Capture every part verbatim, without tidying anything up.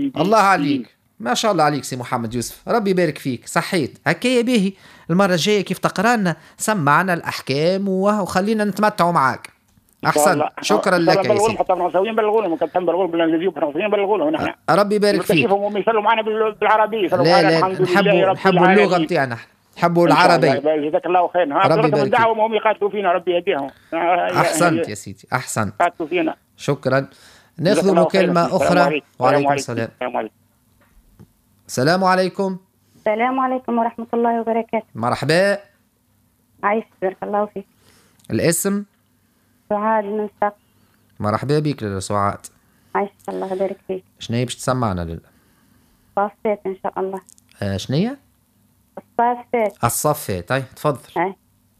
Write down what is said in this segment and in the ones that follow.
سيدي. الله عليك، ما شاء الله عليك سي محمد يوسف، ربي يبارك فيك. صحيت هكايا باهي. المرة الجاية كيف تقرانا سمعنا الأحكام وخلينا نتمتعوا معاك. أحسن، شكرا لك يا سيدي. حتى فرنساويين بلغوا لهم، كنت بلغوا بالانجليزيه وفرنساويين بلغوا لهم نحن. ربي يبارك فيك. نكتشفهم يسالوا معنا بالعربيه. لا لا نحبوا نحبوا اللغه نتاعنا، نحبوا العربيه. جزاك الله خير. ربي يبارك فيك. هم يقاتلوا فينا، ربي يهديهم. احسنت يا سيدي، احسنت. قاتلوا فينا. شكرا. ناخذ مكالمه اخرى. وعليكم السلام. السلام عليكم. السلام عليكم ورحمه الله وبركاته. مرحبا. عايش بارك الله فيك. الاسم؟ سعاد من ساق. مرحبا بك لاله سعاد. عايش الله يبارك فيك. شنو باش تسمعنا لاله؟ الصافات ان شاء الله. آه شنو؟ الصافات. الصافات. طيب تفضل. هاي.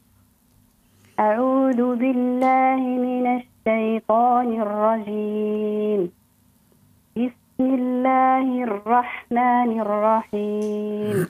أعوذ بالله من الشيطان الرجيم. بسم الله الرحمن الرحيم.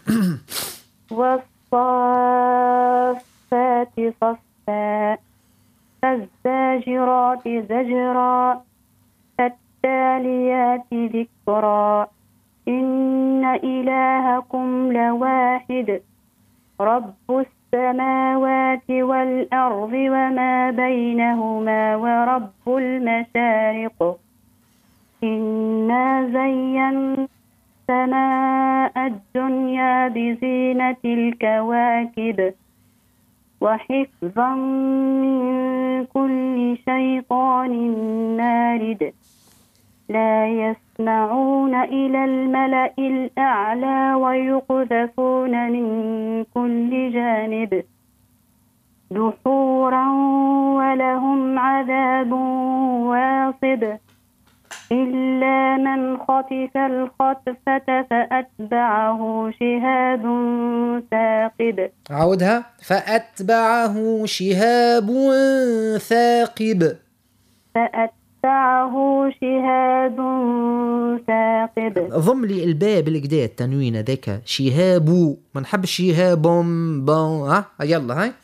والصافات صفا فالزاجرات زجرا فالتاليات ذكرا إن إلهكم لواحد رب السماوات والأرض وما بينهما ورب المشارق إنا زينا السماء الدنيا بزينة الكواكب وحفظا من كل شيطان مارد لا يسمعون إلى الملأ الأعلى ويقذفون من كل جانب دحورا ولهم عذاب واصب إلا من خطف الخطفة فأتبعه شهاب ثاقب. عودها. فأتبعه شهاب ثاقب. فأتبعه شهاب ثاقب. ضم لي الباب الكدا التنوين ذاك شهاب، ما نحب شهاب بون. ها يلا هاي.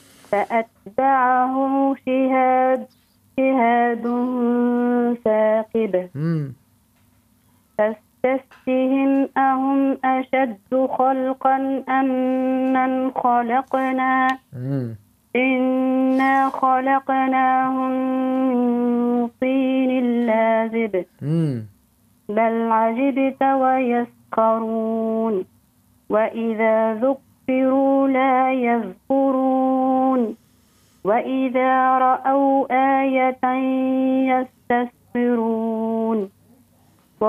فأتبعه شهاب شهاب ثاقب. فاستفتهم أهم أشد خلقا أم من خلقنا إنا خلقناهم من طين لازب بل عجبت ويسخرون وإذا ذكروا لا يذكرون وإذا رأوا آية يستسخرون